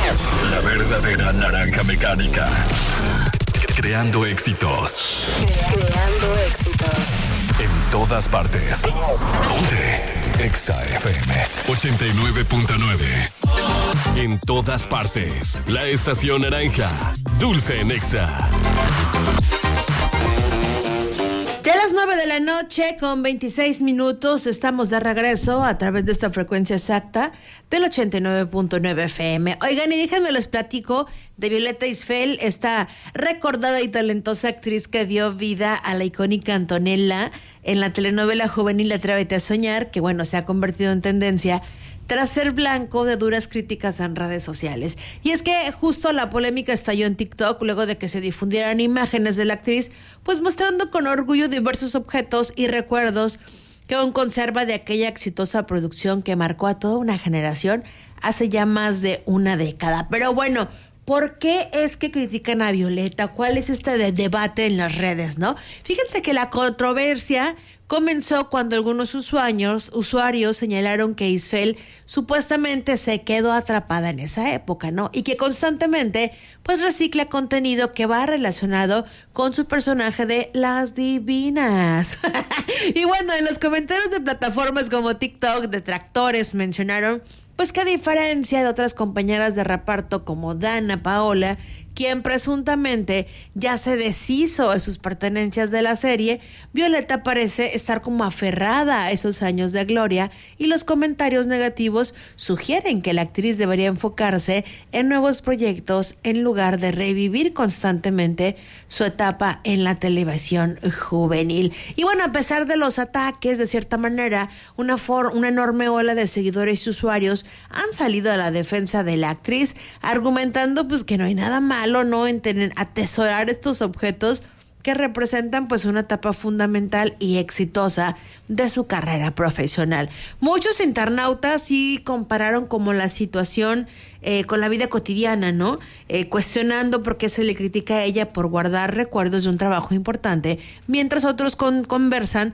La verdadera naranja mecánica. Creando éxitos. Creando éxitos. En todas partes. Ponte Exa FM 89.9. En todas partes. La estación naranja. Dulce en Exa. Ya a las 9 de la noche con 26 minutos estamos de regreso a través de esta frecuencia exacta del 89.9 FM. Oigan, y déjenme les platico de Violeta Isfel, esta recordada y talentosa actriz que dio vida a la icónica Antonella en la telenovela juvenil Atrévete a Soñar, que bueno, se ha convertido en tendencia tras ser blanco de duras críticas en redes sociales. Y es que justo la polémica estalló en TikTok luego de que se difundieran imágenes de la actriz, pues mostrando con orgullo diversos objetos y recuerdos que aún conserva de aquella exitosa producción que marcó a toda una generación hace ya más de una década. Pero bueno, ¿por qué es que critican a Violeta? ¿Cuál es este debate en las redes, no? Fíjense que la controversia comenzó cuando algunos usuarios señalaron que Isfel supuestamente se quedó atrapada en esa época, ¿no? Y que constantemente pues recicla contenido que va relacionado con su personaje de Las Divinas. Y bueno, en los comentarios de plataformas como TikTok, detractores mencionaron pues que a diferencia de otras compañeras de reparto como Dana Paola, quien presuntamente ya se deshizo de sus pertenencias de la serie, Violeta parece estar como aferrada a esos años de gloria y los comentarios negativos sugieren que la actriz debería enfocarse en nuevos proyectos en lugar de revivir constantemente su etapa en la televisión juvenil. Y bueno, a pesar de los ataques, de cierta manera, una enorme ola de seguidores y usuarios han salido a la defensa de la actriz, argumentando pues que no hay nada malo, ¿no?, en atesorar estos objetos que representan pues una etapa fundamental y exitosa de su carrera profesional. Muchos internautas sí compararon como la situación con la vida cotidiana, ¿no? Cuestionando por qué se le critica a ella por guardar recuerdos de un trabajo importante, mientras otros conservan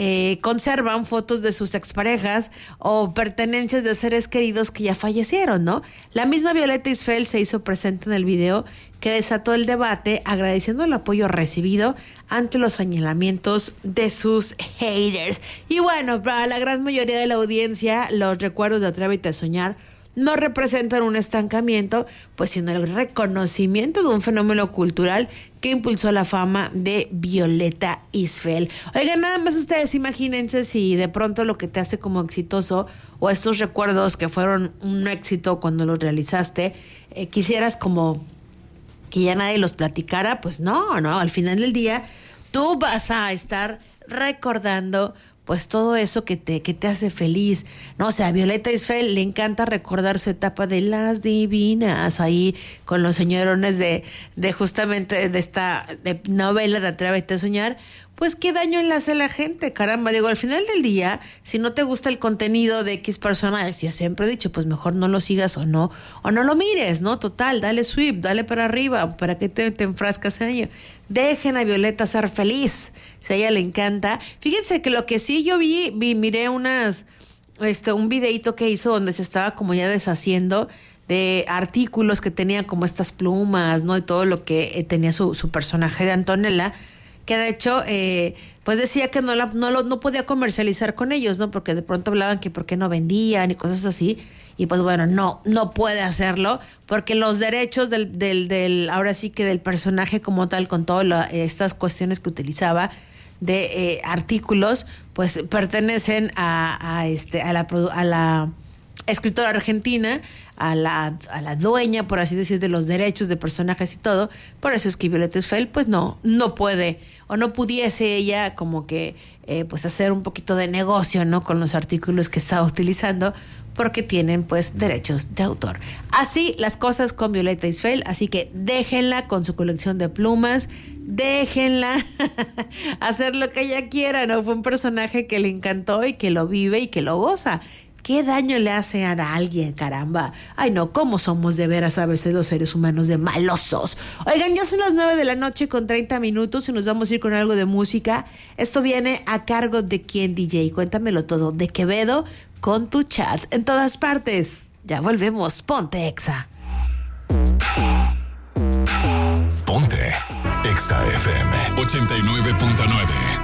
fotos de sus exparejas o pertenencias de seres queridos que ya fallecieron, ¿no? La misma Violeta Isfel se hizo presente en el video que desató el debate, agradeciendo el apoyo recibido ante los señalamientos de sus haters. Y bueno, para la gran mayoría de la audiencia, los recuerdos de Atrévete a Soñar no representan un estancamiento, pues sino el reconocimiento de un fenómeno cultural que impulsó la fama de Violeta Isfel. Oigan, nada más ustedes imagínense si de pronto lo que te hace como exitoso o estos recuerdos que fueron un éxito cuando los realizaste, quisieras como que ya nadie los platicara. Pues no, al final del día tú vas a estar recordando pues todo eso que te hace feliz, ¿no? O sea, a Violeta Isfel le encanta recordar su etapa de Las Divinas, ahí con los señorones de justamente de esta novela de Atrévete a Soñar. Pues qué daño le hace a la gente, caramba. Digo, al final del día, si no te gusta el contenido de X personajes, yo siempre he dicho, pues mejor no lo sigas o no lo mires, ¿no? Total, dale sweep, dale para arriba, ¿para qué te enfrascas en ello? Dejen a Violeta ser feliz, si a ella le encanta. Fíjense que lo que sí yo miré un videito que hizo donde se estaba como ya deshaciendo de artículos que tenían como estas plumas, ¿no? Y todo lo que tenía su personaje de Antonella, que de hecho pues decía que no podía comercializar con ellos, ¿no? Porque de pronto hablaban que por qué no vendían y cosas así. Y pues bueno, no puede hacerlo porque los derechos del ahora sí que del personaje como tal, con todas estas cuestiones que utilizaba de artículos, pues pertenecen a la escritora argentina, a la dueña, por así decir, de los derechos de personajes y todo. Por eso es que Violeta Isfel pues no puede o no pudiese ella como que pues hacer un poquito de negocio, ¿no?, con los artículos que estaba utilizando, porque tienen pues derechos de autor. Así las cosas con Violeta Isfel, así que déjenla con su colección de plumas, déjenla hacer lo que ella quiera, ¿no? Fue un personaje que le encantó y que lo vive y que lo goza. ¿Qué daño le hace a alguien, caramba? Ay, no, ¿cómo somos de veras a veces los seres humanos de malosos? Oigan, ya son las 9 de la noche con 30 minutos y nos vamos a ir con algo de música. Esto viene a cargo de quién, DJ. Cuéntamelo todo, de Quevedo, con tu chat en todas partes. Ya volvemos, ponte Exa. Exa FM 89.9.